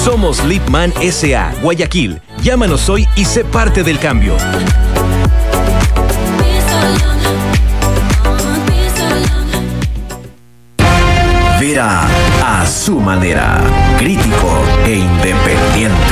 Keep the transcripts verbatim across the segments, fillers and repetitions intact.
Somos Lipman S A Guayaquil. Llámanos hoy y sé parte del cambio. Vera a su manera, crítico e independiente.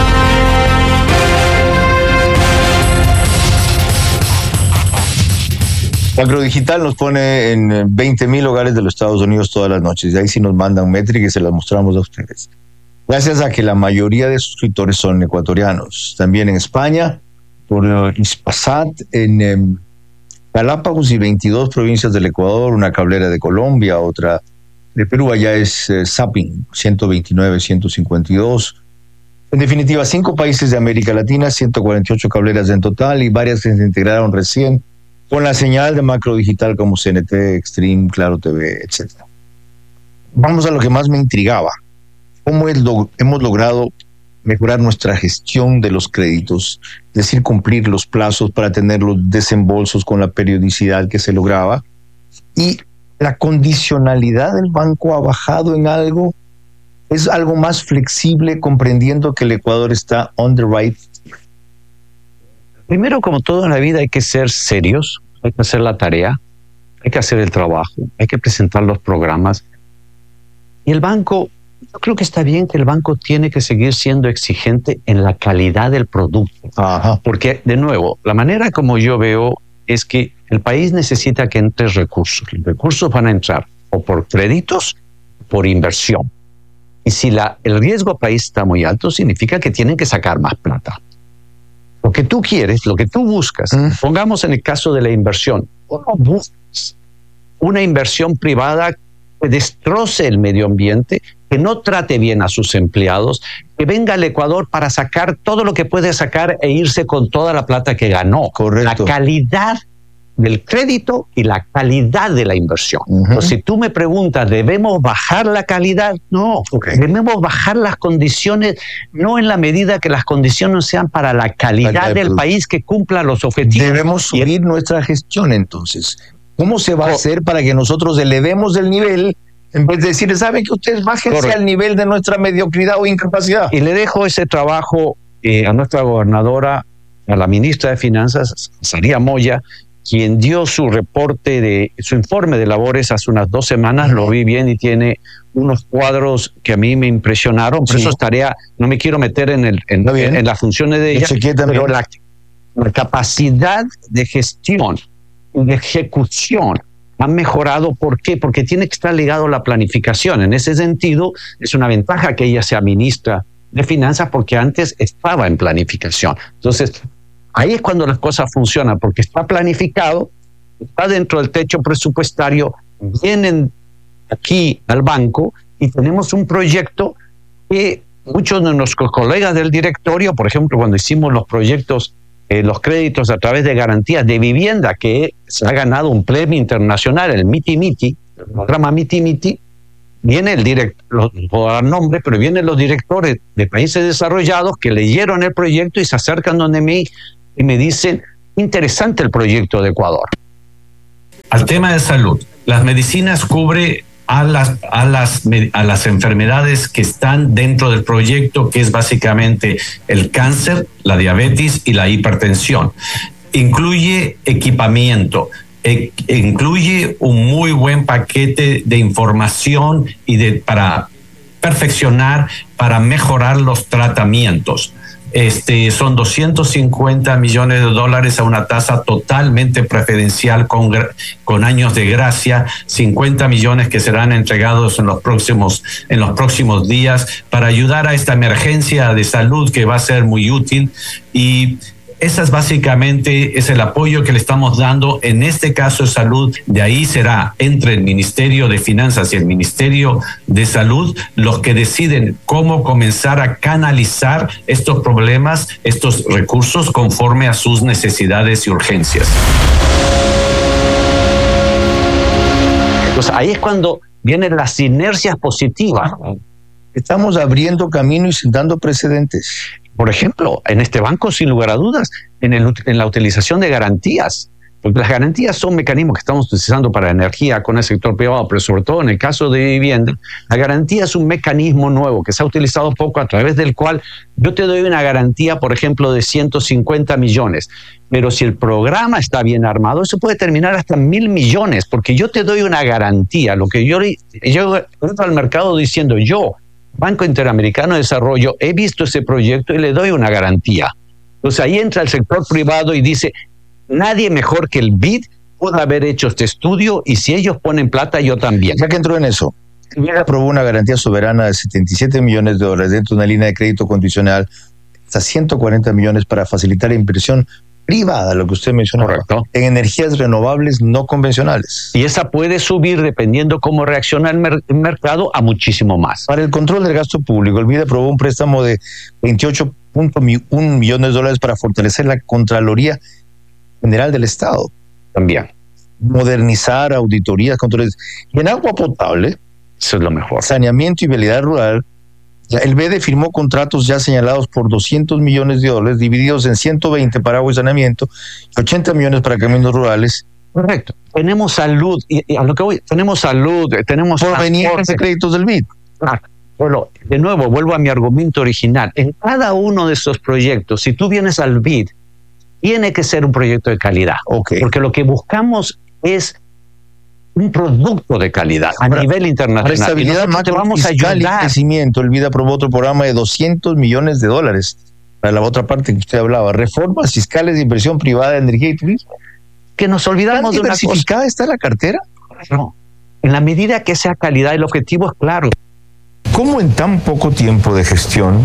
Macrodigital nos pone en veinte mil hogares de los Estados Unidos todas las noches. Y ahí sí nos mandan métricas y se las mostramos a ustedes. Gracias a que la mayoría de suscriptores son ecuatorianos. También en España, por Hispasat, en eh, Galápagos y veintidós provincias del Ecuador, una cablera de Colombia, otra de Perú, allá es eh, Zapping, ciento veintinueve, ciento cincuenta y dos. En definitiva, cinco países de América Latina, ciento cuarenta y ocho cableras en total y varias que se integraron recién con la señal de Macrodigital como C N T, Extreme, Claro T V, etcétera. Vamos a lo que más me intrigaba. ¿Cómo es lo, hemos logrado mejorar nuestra gestión de los créditos? Es decir, cumplir los plazos para tener los desembolsos con la periodicidad que se lograba. Y la condicionalidad del banco ha bajado en algo. Es algo más flexible, comprendiendo que el Ecuador está on the right. Primero, como todo en la vida, hay que ser serios, hay que hacer la tarea, hay que hacer el trabajo, hay que presentar los programas. Y el banco, yo creo que está bien que el banco tiene que seguir siendo exigente en la calidad del producto. Ajá. Porque, de nuevo, la manera como yo veo es que el país necesita que entre recursos. Los recursos van a entrar o por créditos o por inversión. Y si la, el riesgo país está muy alto, significa que tienen que sacar más plata. Lo que tú quieres, lo que tú buscas, mm. pongamos en el caso de la inversión, ¿cómo buscas una inversión privada que destroce el medio ambiente, que no trate bien a sus empleados, que venga al Ecuador para sacar todo lo que puede sacar e irse con toda la plata que ganó? Correcto. La calidad del crédito y la calidad de la inversión. Uh-huh. Entonces, si tú me preguntas, ¿debemos bajar la calidad? No, okay. Debemos bajar las condiciones, no en la medida que las condiciones sean para la calidad la del producto. País que cumpla los objetivos. Debemos subir y... nuestra gestión, entonces. ¿Cómo se va oh. a hacer para que nosotros elevemos el nivel en vez de decir, ¿saben que ustedes bájense Correcto. Al nivel de nuestra mediocridad o incapacidad? Y le dejo ese trabajo eh, a nuestra gobernadora, a la ministra de Finanzas, Saría Moya, quien dio su reporte, de su informe de labores hace unas dos semanas, lo vi bien y tiene unos cuadros que a mí me impresionaron, por sí. eso es tarea, no me quiero meter en, el, en, en, en las funciones de ella, pero la, la capacidad de gestión y de ejecución ha mejorado. ¿Por qué? Porque tiene que estar ligado a la planificación. En ese sentido, es una ventaja que ella sea ministra de Finanzas, porque antes estaba en planificación. Entonces, ahí es cuando las cosas funcionan, porque está planificado, está dentro del techo presupuestario, vienen aquí al banco y tenemos un proyecto que muchos de nuestros colegas del directorio, por ejemplo, cuando hicimos los proyectos, eh, los créditos a través de garantías de vivienda, que se ha ganado un premio internacional, el MITI MITI, el programa MITI MITI, viene el director, no puedo dar nombre, pero vienen los directores de países desarrollados que leyeron el proyecto y se acercan donde mí y me dicen, interesante el proyecto de Ecuador. Al tema de salud, las medicinas cubre a las, a las, a las enfermedades que están dentro del proyecto, que es básicamente el cáncer, la diabetes y la hipertensión. Incluye equipamiento, e, incluye un muy buen paquete de información y de, para perfeccionar, para mejorar los tratamientos. Este, son doscientos cincuenta millones de dólares a una tasa totalmente preferencial con, con años de gracia, cincuenta millones que serán entregados en los próximos, en los próximos días para ayudar a esta emergencia de salud que va a ser muy útil. Y ese es básicamente es el apoyo que le estamos dando en este caso de salud. De ahí será entre el Ministerio de Finanzas y el Ministerio de Salud los que deciden cómo comenzar a canalizar estos problemas, estos recursos conforme a sus necesidades y urgencias. Pues ahí es cuando vienen las sinergias positivas. Estamos abriendo camino y sentando precedentes. Por ejemplo, en este banco, sin lugar a dudas, en, el, en la utilización de garantías. Porque las garantías son mecanismos que estamos utilizando para energía con el sector privado, pero sobre todo en el caso de vivienda, la garantía es un mecanismo nuevo que se ha utilizado poco, a través del cual yo te doy una garantía, por ejemplo, de ciento cincuenta millones. Pero si el programa está bien armado, eso puede terminar hasta mil millones, porque yo te doy una garantía. Lo que yo, yo entro al mercado diciendo, yo, Banco Interamericano de Desarrollo, he visto ese proyecto y le doy una garantía. Entonces ahí entra el sector privado y dice, nadie mejor que el B I D puede haber hecho este estudio, y si ellos ponen plata, yo también. Ya que entró en eso, el B I D aprobó una garantía soberana de setenta y siete millones de dólares dentro de una línea de crédito condicional hasta ciento cuarenta millones para facilitar la inversión privada, lo que usted mencionó, correcto, en energías renovables no convencionales. Y esa puede subir, dependiendo cómo reacciona el, mer- el mercado, a muchísimo más. Para el control del gasto público, el B I D aprobó un préstamo de veintiocho punto uno millones de dólares para fortalecer la Contraloría General del Estado. También. Modernizar auditorías, controles. Y en agua potable, eso es lo mejor. Saneamiento y vialidad rural, el B E D firmó contratos ya señalados por doscientos millones de dólares, divididos en ciento veinte para agua y saneamiento, y ochenta millones para caminos rurales. Correcto. Tenemos salud, y, y a lo que voy, tenemos salud, tenemos provenientes de créditos del B I D. Ah, bueno, de nuevo, vuelvo a mi argumento original. En cada uno de estos proyectos, si tú vienes al B I D, tiene que ser un proyecto de calidad. Okay. Porque lo que buscamos es un producto de calidad a para, nivel internacional. Para estabilidad macro, vamos a ayudar. Y crecimiento, el B I D aprobó otro programa de doscientos millones de dólares para la otra parte que usted hablaba, reformas fiscales de inversión privada de energía y turismo. Que nos olvidamos de una cosa. ¿Diversificada está la cartera? No. En la medida que sea calidad, el objetivo es claro. ¿Cómo en tan poco tiempo de gestión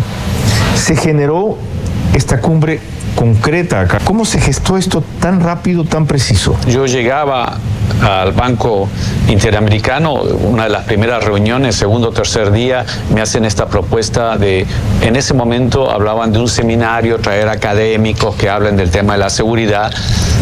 se generó esta cumbre concreta acá? ¿Cómo se gestó esto tan rápido, tan preciso? Yo llegaba al Banco Interamericano, una de las primeras reuniones, segundo o tercer día, me hacen esta propuesta de, en ese momento hablaban de un seminario, traer académicos que hablen del tema de la seguridad.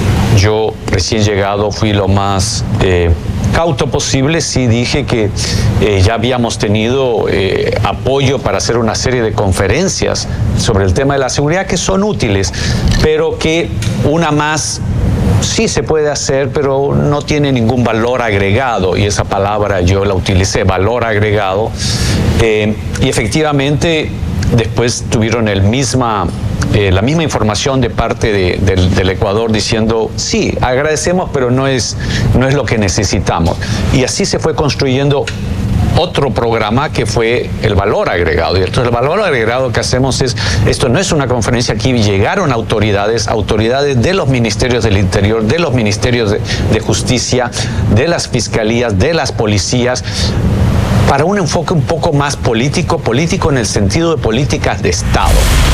Yo recién llegado fui lo más eh, cauto posible, sí dije que eh, ya habíamos tenido eh, apoyo para hacer una serie de conferencias sobre el tema de la seguridad que son útiles, pero que una más sí se puede hacer, pero no tiene ningún valor agregado, y esa palabra yo la utilicé, valor agregado, eh, y efectivamente después tuvieron el misma, eh, la misma información de parte de, del, del Ecuador diciendo, sí, agradecemos, pero no es, no es lo que necesitamos. Y así se fue construyendo otro programa que fue el valor agregado. Y entonces el valor agregado que hacemos es, esto no es una conferencia, aquí llegaron autoridades, autoridades de los ministerios del Interior, de los ministerios de, de Justicia, de las fiscalías, de las policías, para un enfoque un poco más político, político en el sentido de políticas de Estado.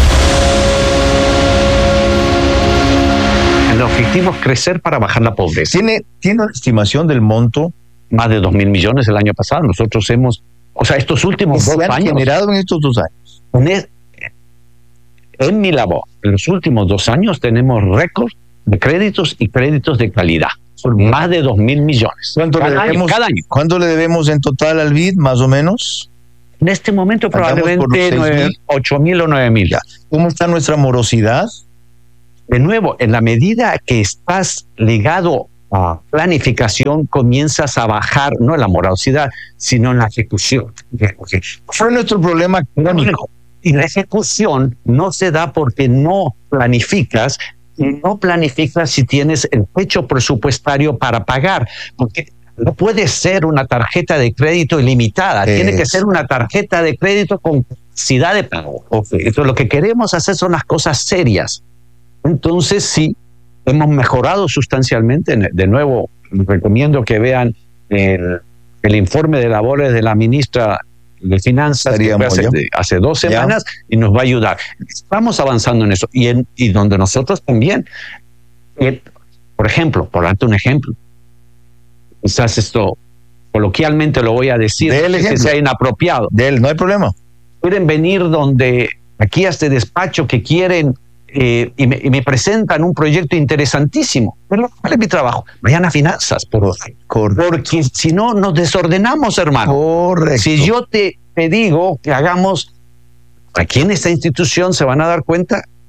El objetivo es crecer para bajar la pobreza. ¿Tiene, tiene una estimación del monto? Más de dos mil millones el año pasado. Nosotros hemos, o sea, estos últimos dos se han años. generado en estos dos años. En, en mi labor, en los últimos dos años tenemos récord de créditos y créditos de calidad. Son más de dos mil millones. ¿Cuánto le debemos, año, cada año. ¿Cuánto le debemos en total al B I D, más o menos? En este momento probablemente ocho mil o nueve mil. ¿Cómo está nuestra morosidad? De nuevo, en la medida que estás ligado a planificación, comienzas a bajar, no en la morosidad, sino en la ejecución. Fue nuestro problema crónico. Y la ejecución no se da porque no planificas, y no planificas si tienes el techo presupuestario para pagar, porque no puede ser una tarjeta de crédito ilimitada, es. Tiene que ser una tarjeta de crédito con capacidad de pago. Okay. Entonces, lo que queremos hacer son las cosas serias. Entonces, sí, hemos mejorado sustancialmente. De nuevo, recomiendo que vean el, el informe de labores de la ministra de Finanzas que fue hace, hace dos semanas, ya. Y nos va a ayudar. Estamos avanzando en eso. Y, en, y donde nosotros también, eh, por ejemplo, por darte un ejemplo, quizás esto coloquialmente lo voy a decir, que sea inapropiado. De él, no hay problema. Pueden venir donde, aquí a este despacho que quieren, eh, y, me, y me presentan un proyecto interesantísimo. Pero ¿cuál es mi trabajo? Vayan a finanzas, por, porque si no nos desordenamos, hermano. Correcto. Si yo te, te digo que hagamos, aquí en esta institución se van a dar cuenta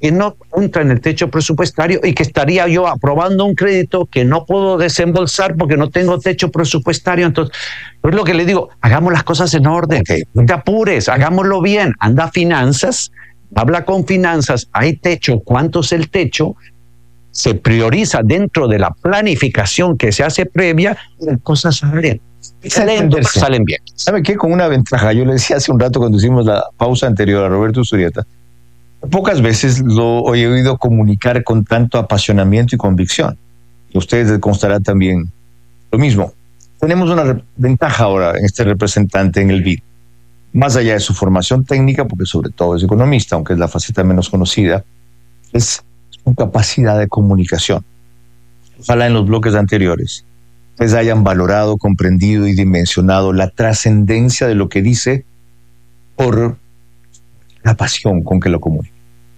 que no entra en el techo presupuestario y que estaría yo aprobando un crédito que no puedo desembolsar porque no tengo techo presupuestario. Entonces, es lo que le digo, hagamos las cosas en orden, okay. No te apures, hagámoslo bien, anda a finanzas, habla con finanzas, hay techo, ¿cuánto es el techo? Se prioriza dentro de la planificación que se hace previa y las cosas salen. Salen, salen bien. ¿Sabe qué? Con una ventaja, yo le decía hace un rato cuando hicimos la pausa anterior a Roberto Usurieta, pocas veces lo he oído comunicar con tanto apasionamiento y convicción. Y ustedes les constará también lo mismo. Tenemos una ventaja ahora en este representante en el B I D. Más allá de su formación técnica, porque sobre todo es economista, aunque es la faceta menos conocida, es su capacidad de comunicación. Ojalá en los bloques anteriores ustedes hayan valorado, comprendido y dimensionado la trascendencia de lo que dice por la pasión con que lo comunica.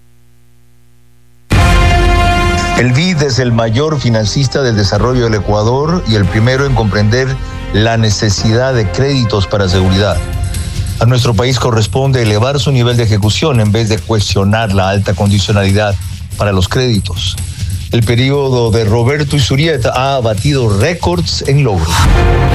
El B I D es el mayor financista del desarrollo del Ecuador y el primero en comprender la necesidad de créditos para seguridad. A nuestro país corresponde elevar su nivel de ejecución en vez de cuestionar la alta condicionalidad para los créditos. El periodo de Roberto Usurieta ha batido récords en logros.